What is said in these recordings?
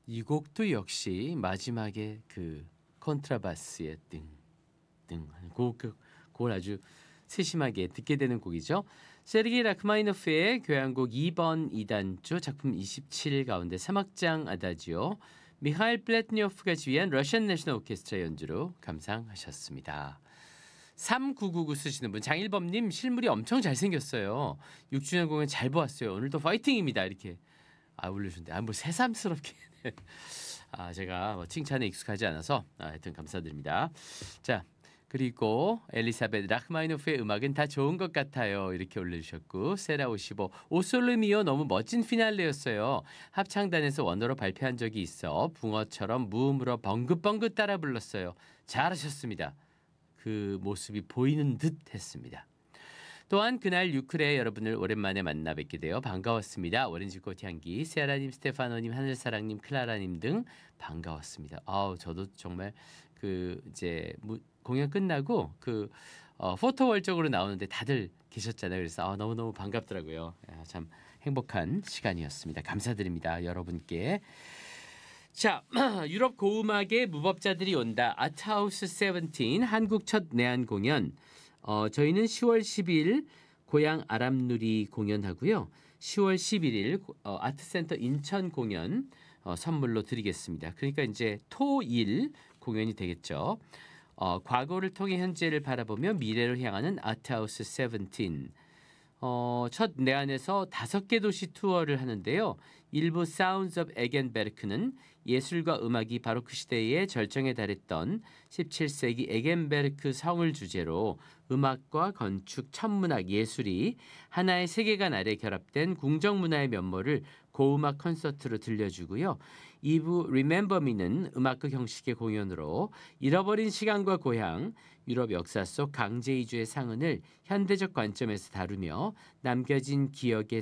이 곡도 역시 마지막에 그 컨트라바스의 띵띵 그걸 아주 세심하게 듣게 되는 곡이죠. 세르게이 라흐마니노프의 교향곡 2번 2단조 작품 27 가운데 3악장 아다지오 미하일 플래트니오프가 지휘한 러시안 내셔널 오케스트라 연주로 감상하셨습니다. 3999 쓰시는 분 장일범님 실물이 엄청 잘생겼어요. 6주년 공연 잘 보았어요. 오늘도 파이팅입니다. 이렇게 올려주는데 뭐 새삼스럽게 제가 칭찬에 익숙하지 않아서 하여튼 감사드립니다. 자 그리고 엘리사벳 라흐마니노프의 음악은 다 좋은 것 같아요. 이렇게 올려주셨고 세라55 오솔루미오 너무 멋진 피날레였어요. 합창단에서 원어로 발표한 적이 있어 붕어처럼 무음으로 벙긋벙긋 따라 불렀어요. 잘하셨습니다. 그 모습이 보이는 듯 했습니다. 또한 그날 유클레 여러분을 오랜만에 만나 뵙게 되어 반가웠습니다. 오렌지꽃 향기, 세아라님, 스테파노님, 하늘사랑님, 클라라님 등 반가웠습니다. 저도 정말 이제 공연 끝나고 포토월적으로 나오는데 다들 계셨잖아요. 그래서 너무너무 반갑더라고요. 참 행복한 시간이었습니다. 감사드립니다. 여러분께. 자, 유럽 고음악의 무법자들이 온다. 아트하우스 17 한국 첫 내한 공연. 저희는 10월 10일 고향 아람누리 공연하고요. 10월 11일 아트센터 인천 공연 선물로 드리겠습니다. 그러니까 이제 토일 공연이 되겠죠. 과거를 통해 현재를 바라보며 미래로 향하는 아트하우스 17. 첫 내한에서 5개 도시 투어를 하는데요. 일부 사운드 오브 에겐베르크는 예술과 음악이 바로 그 시대의 절정에 달했던 17세기 에겐베르크 성을 주제로 음악과 건축, 천문학, 예술이 하나의 세계관 아래 결합된 궁정문화의 면모를 고음악 콘서트로 들려주고요. 2부 Remember Me는 음악극 형식의 공연으로 잃어버린 시간과 고향, 유럽 역사 속 강제 이주의 상흔을 현대적 관점에서 다루며 남겨진 기억의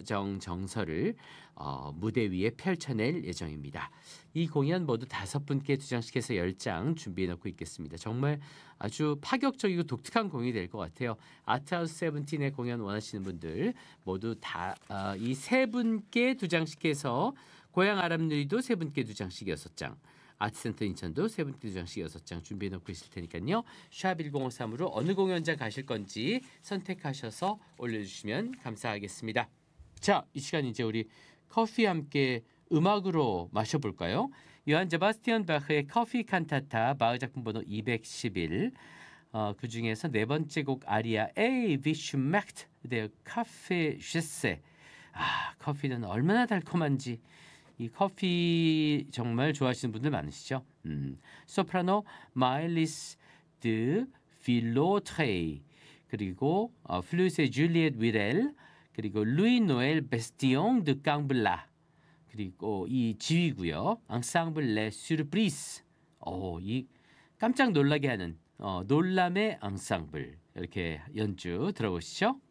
정서를 무대 위에 펼쳐낼 예정입니다. 이 공연 모두 5분께 2장씩해서 10장 준비해놓고 있겠습니다. 정말 아주 파격적이고 독특한 공연이 될 것 같아요. 아트하우스 17의 공연 원하시는 분들 모두 다 이 3분께 2장씩해서 고향 아람누리도 3분께 2장씩 6장, 아트센터 인천도 3분께 2장씩 6장 준비해놓고 있을 테니까요. 샵 1053으로 어느 공연장 가실 건지 선택하셔서 올려주시면 감사하겠습니다. 자, 이 시간 이제 우리 커피와 함께 음악으로 마셔볼까요? 요한 세바스티안 바흐의 커피 칸타타 마을 작품 번호 211. 그 중에서 4번째 곡 아리아 에이 비슈맥트 데 카페 쉐세. 커피는 얼마나 달콤한지. 이 커피 정말 좋아하시는 분들 많으시죠? 소프라노 마일리스 드 필로트레이, 그리고 플루스의 줄리엣 위렐, 그리고 루이 노엘 베스티옹 드 깡블라, 그리고 이 지휘고요. 앙상블 레 슈르브리스. 이 깜짝 놀라게 하는 놀람의 앙상블. 이렇게 연주 들어보시죠.